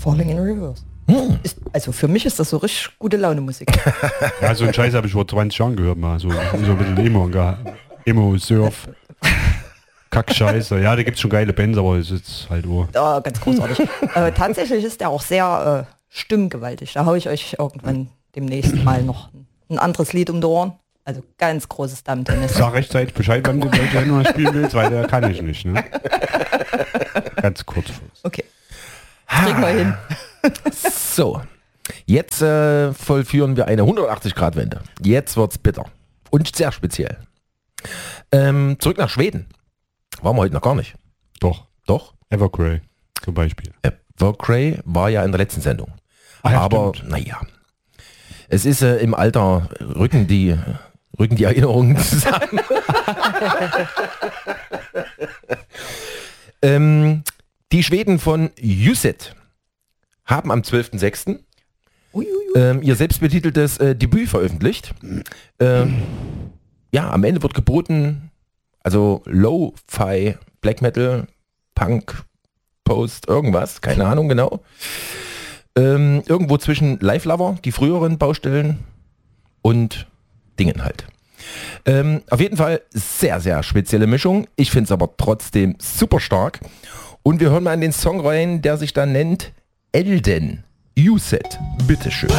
Falling in Reverse. Also für mich ist das so richtig gute Laune-Musik. Ja, so einen Scheiß habe ich vor 20 Jahren gehört mal. So ein bisschen Emo-Surf. Kack-Scheiße. Ja, da gibt es schon geile Bands, aber es ist halt nur... Ja, ganz großartig. Tatsächlich ist der auch sehr stimmgewaltig. Da haue ich euch irgendwann demnächst mal noch ein anderes Lied um die Ohren. Also ganz großes Dammtennis. Sag rechtzeitig Bescheid, wann du welche Nummer spielen willst, weil der kann ich nicht, ne? Ganz kurz. Okay. Kriegen wir hin. So, jetzt vollführen wir eine 180-Grad-Wende. Jetzt wird's bitter. Und sehr speziell. Zurück nach Schweden. Waren wir heute noch gar nicht. Doch. Doch? Evergrey zum Beispiel. Evergrey war ja in der letzten Sendung. Ah, ja, aber stimmt. naja. Es ist im Alter rücken die Erinnerungen zusammen. Die Schweden von Yuset haben am 12.06. Ihr selbstbetiteltes Debüt veröffentlicht. Ja, am Ende wird geboten, also Lo-Fi, Black Metal, Punk, Post, irgendwas, keine Ahnung genau. Irgendwo zwischen Live Lover, die früheren Baustellen und Dingen halt. Auf jeden Fall sehr, sehr spezielle Mischung. Ich finde es aber trotzdem super stark. Und wir hören mal in den Song rein, der sich dann nennt Elden Yuset. Bitteschön.